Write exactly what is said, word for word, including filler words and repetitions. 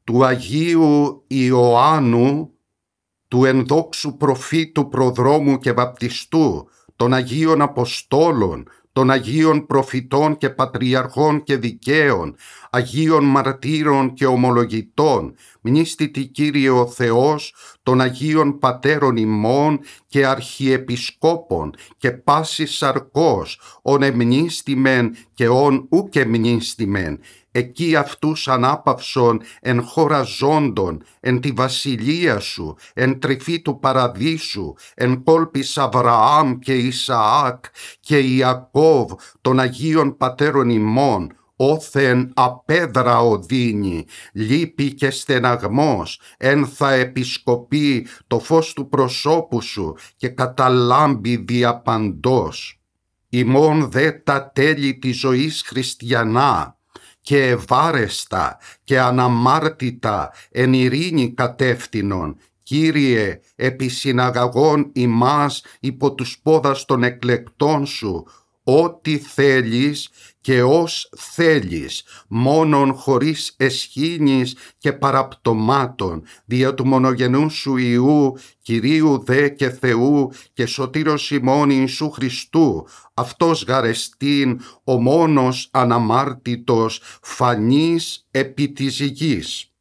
του Αγίου Ιωάννου, του ενδόξου προφήτου, προδρόμου και βαπτιστού, των Αγίων Αποστόλων, των Αγίων Προφητών και Πατριαρχών και Δικαίων, Αγίων Μαρτύρων και Ομολογητών, μνήστητη Κύριε ο Θεός, των Αγίων Πατέρων ημών και Αρχιεπισκόπων και πάσης σαρκός, ον εμνήστημεν και ον ουκ εμνήστημεν, εκεί αυτούς ανάπαυσον εν χώρα ζώντων, εν τη βασιλεία σου, εν τρυφή του παραδείσου, εν κόλπης Αβραάμ και Ισαάκ και Ιακώβ, των Αγίων Πατέρων ημών, όθεν απέδρα οδύνη, λύπη και στεναγμός, εν θα επισκοπεί το φως του προσώπου σου και καταλάμπει διαπαντός. Ημών δε τα τέλη της ζωής χριστιανά, και ευάρεστα και αναμάρτητα εν ειρήνη κατεύθυνον, Κύριε, επισυναγαγών ημάς υπό τους πόδας των εκλεκτών σου, ό,τι θέλεις και ως θέλεις, μόνον χωρίς εσχήνης και παραπτωμάτων, δια του μονογενού σου Υιού, Κυρίου δε και Θεού και σωτήρος ημών Ιησού Χριστού, αυτός γαρεστήν ο μόνος αναμάρτητος φανής επί της γης.